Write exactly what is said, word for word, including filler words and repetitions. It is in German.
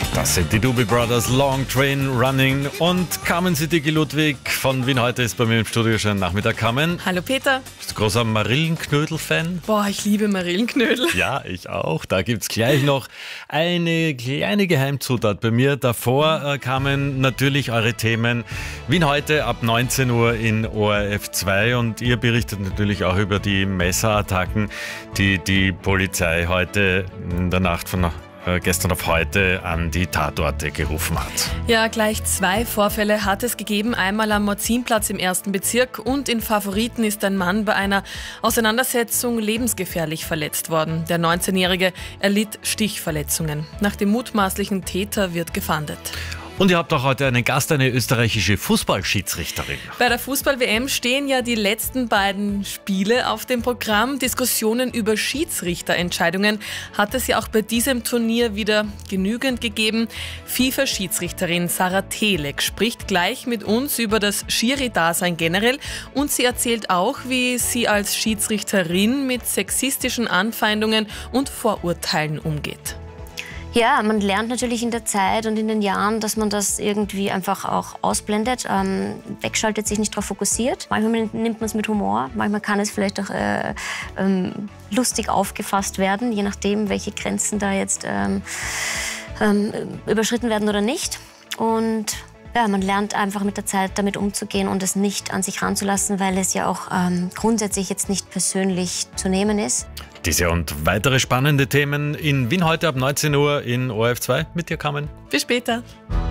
Das sind die Doobie Brothers, Long Train Running und Carmen Siddiqui-Ludwig von Wien heute ist bei mir im Studio schon Nachmittag. Carmen. Hallo Peter. Bist du großer Marillenknödel-Fan? Boah, ich liebe Marillenknödel. Ja, ich auch. Da gibt es gleich noch eine kleine Geheimzutat bei mir. Davor äh, kamen natürlich eure Themen. Wien heute ab neunzehn Uhr in O R F zwei und ihr berichtet natürlich auch über die Messerattacken, die die Polizei heute in der Nacht von gestern auf heute an die Tatorte gerufen hat. Ja, gleich zwei Vorfälle hat es gegeben. Einmal am Morzinplatz im ersten Bezirk und in Favoriten ist ein Mann bei einer Auseinandersetzung lebensgefährlich verletzt worden. Der neunzehnjährige erlitt Stichverletzungen. Nach dem mutmaßlichen Täter wird gefahndet. Und ihr habt auch heute einen Gast, eine österreichische Fußballschiedsrichterin. Bei der Fußball-W M stehen ja die letzten beiden Spiele auf dem Programm. Diskussionen über Schiedsrichterentscheidungen hat es ja auch bei diesem Turnier wieder genügend gegeben. FIFA-Schiedsrichterin Sarah Telek spricht gleich mit uns über das Schiri-Dasein generell und sie erzählt auch, wie sie als Schiedsrichterin mit sexistischen Anfeindungen und Vorurteilen umgeht. Ja, man lernt natürlich in der Zeit und in den Jahren, dass man das irgendwie einfach auch ausblendet, ähm, wegschaltet, sich nicht darauf fokussiert. Manchmal nimmt man es mit Humor, manchmal kann es vielleicht auch äh, ähm, lustig aufgefasst werden, je nachdem, welche Grenzen da jetzt ähm, ähm, überschritten werden oder nicht. Und ja, man lernt einfach mit der Zeit damit umzugehen und es nicht an sich ranzulassen, weil es ja auch ähm, grundsätzlich jetzt nicht persönlich zu nehmen ist. Diese und weitere spannende Themen in Wien heute ab neunzehn Uhr in O R F zwei mit dir, Carmen. Bis später.